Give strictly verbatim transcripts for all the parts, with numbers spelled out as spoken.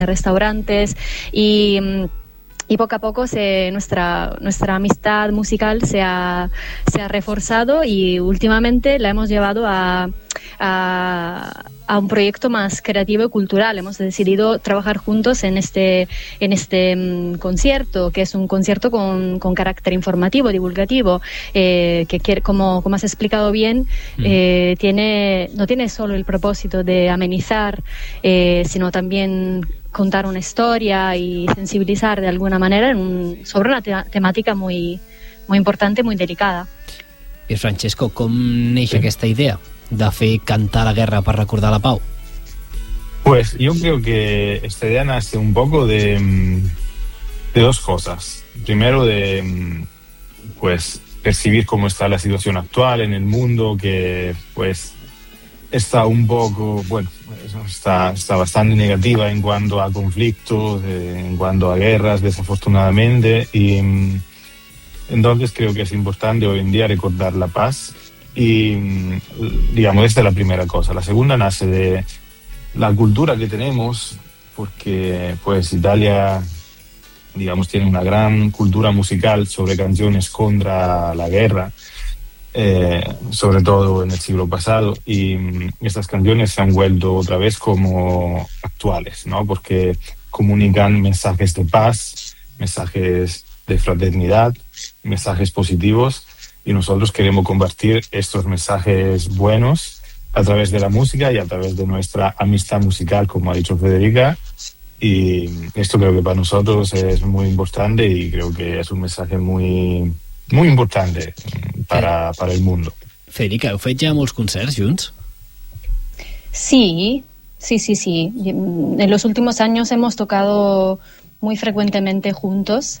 restaurantes y... Y poco a poco se, nuestra, nuestra amistad musical se ha, se ha reforzado y últimamente la hemos llevado a, a, a un proyecto más creativo y cultural. Hemos decidido trabajar juntos en este, en este um, concierto, que es un concierto con, con carácter informativo, divulgativo, eh, que quiere, como, como has explicado bien, mm. eh, tiene, no tiene solo el propósito de amenizar, eh, sino también contar una historia y sensibilizar de alguna manera en un, sobre una te- temática muy, muy importante, muy delicada. Pier Francesco, com neix aquesta idea de fer cantar la guerra para recordar la pau? Pues yo creo que esta idea nace un poco de, de dos cosas. Primero de pues percibir cómo está la situación actual en el mundo, que pues está un poco, bueno, está, está bastante negativa en cuanto a conflictos, eh, en cuanto a guerras, desafortunadamente, y entonces creo que es importante hoy en día recordar la paz y, digamos, esta es la primera cosa. La segunda nace de la cultura que tenemos, porque pues Italia, digamos, tiene una gran cultura musical sobre canciones contra la guerra, Eh, sobre todo en el siglo pasado, y estas canciones se han vuelto otra vez como actuales, ¿no? Porque comunican mensajes de paz, mensajes de fraternidad, mensajes positivos, y nosotros queremos compartir estos mensajes buenos a través de la música y a través de nuestra amistad musical, como ha dicho Federica, y esto creo que para nosotros es muy importante y creo que es un mensaje muy muy importante para, para el mundo. Federica, heu fet ja molts concerts junts? Sí, sí, sí, sí. En los últimos años hemos tocado muy frecuentemente juntos,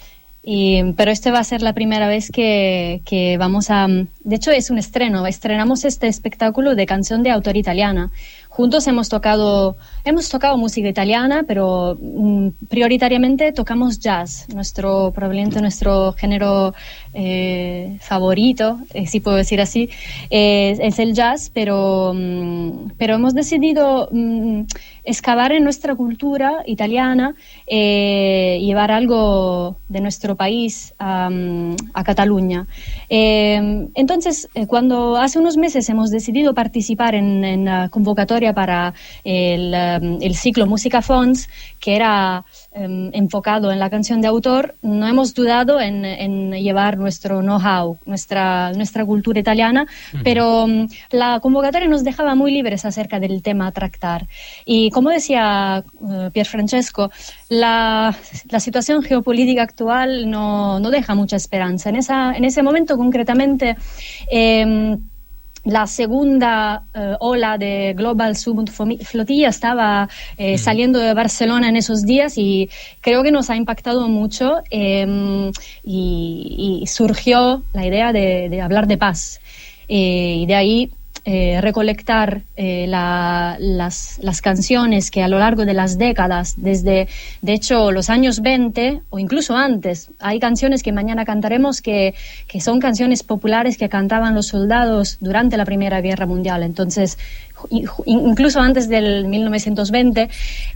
y, pero este va a ser la primera vez que, que vamos a... De hecho, es un estreno. Estrenamos este espectáculo de canción de autor italiana. Juntos hemos tocado, hemos tocado música italiana, pero mm, prioritariamente tocamos jazz, nuestro, probablemente nuestro género eh, favorito, eh, si puedo decir así, eh, es el jazz, pero, mm, pero hemos decidido mm, excavar en nuestra cultura italiana, eh, llevar algo de nuestro país a, a Cataluña. Eh, entonces, eh, cuando hace unos meses hemos decidido participar en, en la convocatoria para el, um, el ciclo Música Fons, que era um, enfocado en la canción de autor, no hemos dudado en, en llevar nuestro know-how, nuestra, nuestra cultura italiana, uh-huh. pero um, la convocatoria nos dejaba muy libres acerca del tema a tratar. Y como decía uh, Pier Francesco, la, la situación geopolítica actual no, no deja mucha esperanza. En, esa, en ese momento, concretamente, eh, la segunda uh, ola de Global Submarine Flotilla estaba eh, mm. saliendo de Barcelona en esos días y creo que nos ha impactado mucho, eh, y, y surgió la idea de, de hablar de paz, eh, y de ahí eh, recolectar eh, la, las, las canciones que a lo largo de las décadas, desde de hecho los años veinte o incluso antes, hay canciones que mañana cantaremos que, que son canciones populares que cantaban los soldados durante la Primera Guerra Mundial. Entonces, incluso antes del mil novecientos veinte,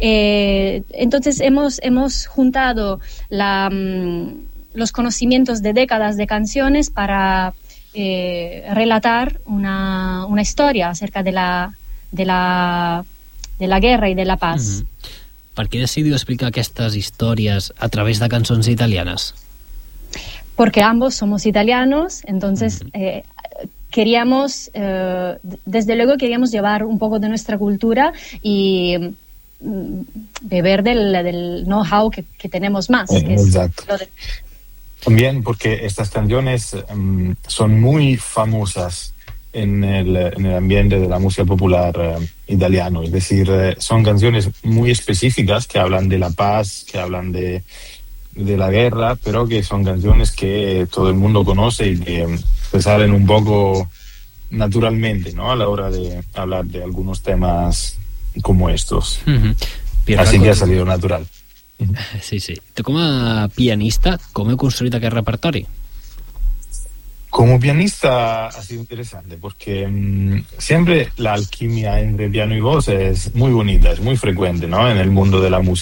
eh, entonces hemos, hemos juntado la, los conocimientos de décadas de canciones para Eh, relatar una, una historia acerca de la, de, la, de la guerra y de la paz. Mm-hmm. Per què decidiu explicar aquestes històries a través de cançons italianes? Porque ambos somos italianos, entonces mm-hmm. eh, queríamos, eh, desde luego queríamos llevar un poco de nuestra cultura y mm, beber del, del know-how que, que tenemos más. Eh, que es exacto. Lo de, También porque estas canciones um, son muy famosas en el, en el ambiente de la música popular uh, italiano. Es decir, uh, son canciones muy específicas que hablan de la paz, que hablan de, de la guerra, pero que son canciones que todo el mundo conoce y que um, se salen un poco naturalmente, ¿no? A la hora de hablar de algunos temas como estos. Mm-hmm. Así que ha salido natural. Sí, sí. Tu com a pianista, com heu construït aquest repertori? Como pianista ha sido interesante porque mmm, siempre la alquimia entre piano y voz es muy bonita, es muy frecuente, ¿no? En el mundo de la música.